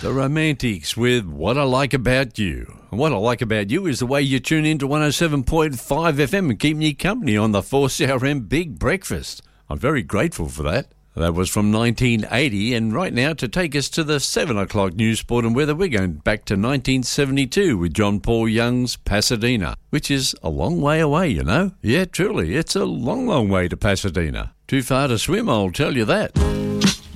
The Romantics with What I Like About You. And what I like about you is the way you tune into 107.5 FM and keep me company on the 4CRM Big Breakfast. I'm very grateful for that. That was from 1980, and right now to take us to the 7 o'clock news, sport and weather, we're going back to 1972 with John Paul Young's Pasadena, which is a long way away, you know. Yeah, truly, it's a long, long way to Pasadena. Too far to swim, I'll tell you that.